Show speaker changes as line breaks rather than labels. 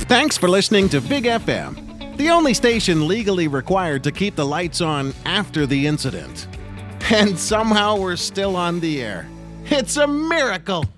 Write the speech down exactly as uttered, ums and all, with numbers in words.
Thanks for listening to Big F M, the only station legally required to keep the lights on after the incident. And somehow we're still on the air. It's a miracle!